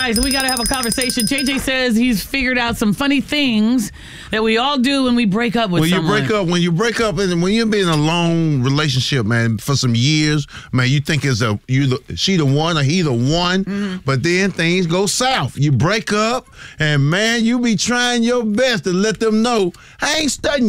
guys, we got to have a conversation. JJ says he's figured out some funny things that we all do when we break up with someone. When you break up, and when you've been in a long relationship, man, for some years, man, you think she the one or he the one, but then things go south. You break up, and man, you be trying your best to let them know I ain't studying